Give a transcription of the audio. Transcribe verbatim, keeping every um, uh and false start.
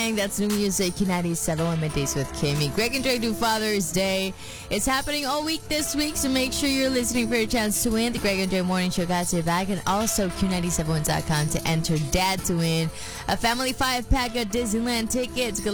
That's new music, Q ninety-seven on Middays with Kimmy. Greg and Dre do Father's Day. It's happening all week this week, so make sure you're listening for your chance to win. The Greg and Dre Morning Show got your back, and also Q ninety-seven dot com to enter Dad to win a family five pack of Disneyland tickets. Good